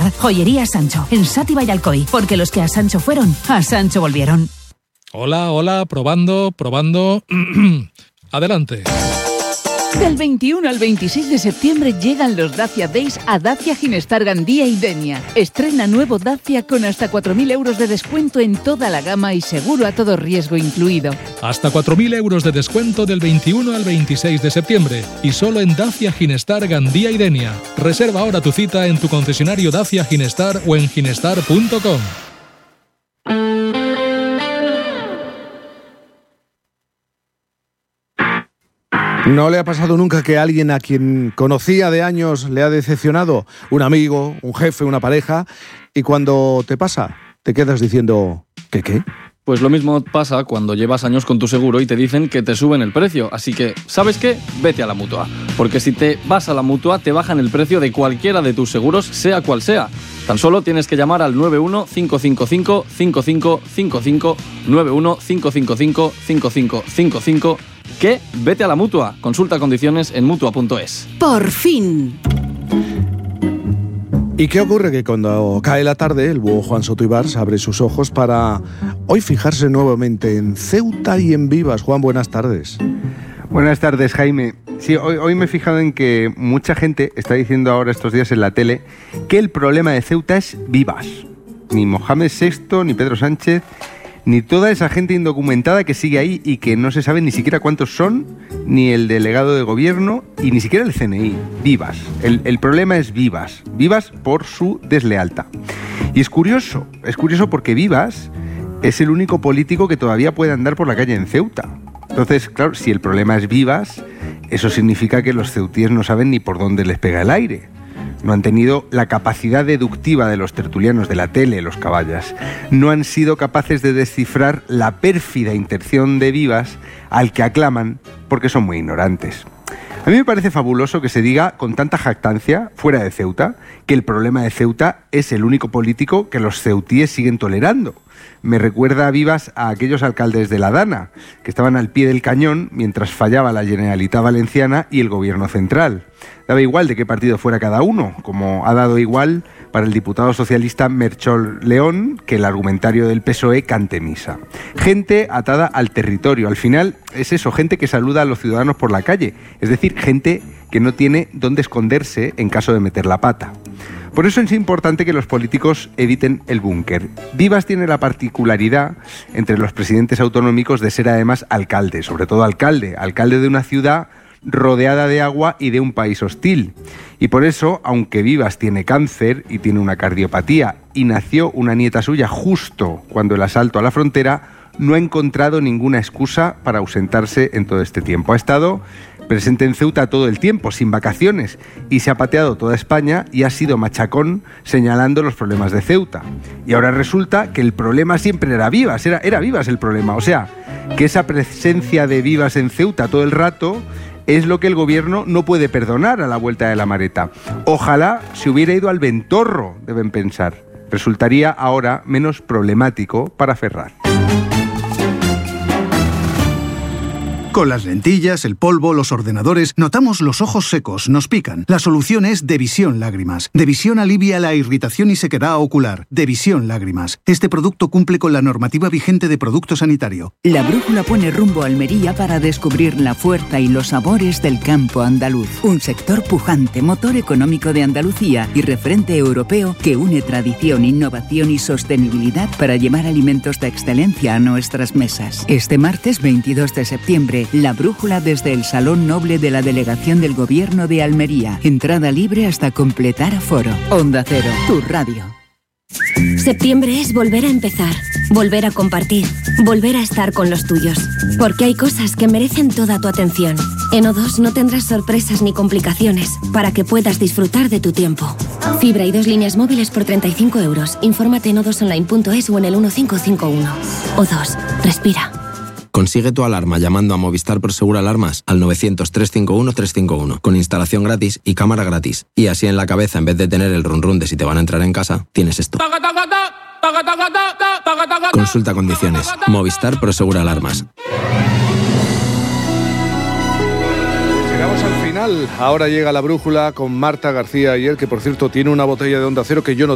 Ginestar. Joyería Sancho, en Sátiva y Alcoy, porque los que a Sancho fueron, a Sancho volvieron. Hola, probando. Adelante. Del 21 al 26 de septiembre llegan los Dacia Days a Dacia Ginestar Gandía y Denia. Estrena nuevo Dacia con hasta 4.000 euros de descuento en toda la gama y seguro a todo riesgo incluido. Hasta 4.000 euros de descuento del 21 al 26 de septiembre. Y solo en Dacia Ginestar Gandía y Denia. Reserva ahora tu cita en tu concesionario Dacia Ginestar o en ginestar.com. ¿No le ha pasado nunca que alguien a quien conocía de años le ha decepcionado? Un amigo, un jefe, una pareja, y cuando te pasa, te quedas diciendo ¿qué? Pues lo mismo pasa cuando llevas años con tu seguro y te dicen que te suben el precio. Así que, ¿sabes qué? Vete a la Mutua. Porque si te vas a la Mutua, te bajan el precio de cualquiera de tus seguros, sea cual sea. Tan solo tienes que llamar al 91-555-5555, 91-555-5555, que vete a la Mutua. Consulta condiciones en Mutua.es. ¡Por fin! ¿Y qué ocurre? Que cuando cae la tarde, el búho Juan Soto Ibars abre sus ojos para hoy fijarse nuevamente en Ceuta y en Vivas. Juan, buenas tardes. Buenas tardes, Jaime. Sí, hoy me he fijado en que mucha gente está diciendo ahora estos días en la tele que el problema de Ceuta es Vivas. Ni Mohamed VI, ni Pedro Sánchez, ni toda esa gente indocumentada que sigue ahí y que no se sabe ni siquiera cuántos son, ni el delegado de gobierno y ni siquiera el CNI. Vivas. El problema es Vivas. Vivas por su deslealtad. Y es curioso porque Vivas es el único político que todavía puede andar por la calle en Ceuta. Entonces, claro, si el problema es Vivas, eso significa que los ceutíes no saben ni por dónde les pega el aire. No han tenido la capacidad deductiva de los tertulianos de la tele, los caballas. No han sido capaces de descifrar la pérfida intención de Vivas al que aclaman porque son muy ignorantes. A mí me parece fabuloso que se diga con tanta jactancia, fuera de Ceuta, que el problema de Ceuta es el único político que los ceutíes siguen tolerando. Me recuerda a Vivas a aquellos alcaldes de La Dana, que estaban al pie del cañón mientras fallaba la Generalitat Valenciana y el gobierno central. Daba igual de qué partido fuera cada uno, como ha dado igual para el diputado socialista Merchol León que el argumentario del PSOE cante misa. Gente atada al territorio. Al final es eso, gente que saluda a los ciudadanos por la calle. Es decir, gente que no tiene dónde esconderse en caso de meter la pata. Por eso es importante que los políticos eviten el búnker. Vivas tiene la particularidad entre los presidentes autonómicos de ser además alcalde, sobre todo alcalde de una ciudad rodeada de agua y de un país hostil. Y por eso, aunque Vivas tiene cáncer y tiene una cardiopatía y nació una nieta suya justo cuando el asalto a la frontera, no ha encontrado ninguna excusa para ausentarse en todo este tiempo. Ha estado presente en Ceuta todo el tiempo, sin vacaciones, y se ha pateado toda España y ha sido machacón señalando los problemas de Ceuta. Y ahora resulta que el problema siempre era Vivas, era Vivas el problema. O sea, que esa presencia de Vivas en Ceuta todo el rato es lo que el gobierno no puede perdonar a la vuelta de la Mareta. Ojalá se hubiera ido al Ventorro, deben pensar. Resultaría ahora menos problemático para Ferraz. Con las lentillas, el polvo, los ordenadores, notamos los ojos secos, nos pican. La solución es Devisión Lágrimas. Devisión alivia la irritación y sequedad ocular. Devisión Lágrimas. Este producto cumple con la normativa vigente de producto sanitario. La brújula pone rumbo a Almería para descubrir la fuerza y los sabores del campo andaluz. Un sector pujante, motor económico de Andalucía y referente europeo que une tradición, innovación y sostenibilidad para llevar alimentos de excelencia a nuestras mesas. Este martes 22 de septiembre, la brújula desde el Salón Noble de la Delegación del Gobierno de Almería. Entrada libre hasta completar aforo. Onda Cero, tu radio. Septiembre es volver a empezar, volver a compartir, volver a estar con los tuyos. Porque hay cosas que merecen toda tu atención. En O2 no tendrás sorpresas ni complicaciones para que puedas disfrutar de tu tiempo. Fibra y 2 líneas móviles por 35 euros. Infórmate en o2online.es o en el 1551. O2, respira. Consigue tu alarma llamando a Movistar Prosegur Alarmas al 900-351-351 con instalación gratis y cámara gratis. Y así en la cabeza, en vez de tener el run run de si te van a entrar en casa, tienes esto. Consulta condiciones. Movistar Prosegur Alarmas. Llegamos al final. Ahora llega la brújula con Marta García Ayer, que por cierto tiene una botella de Onda Cero que yo no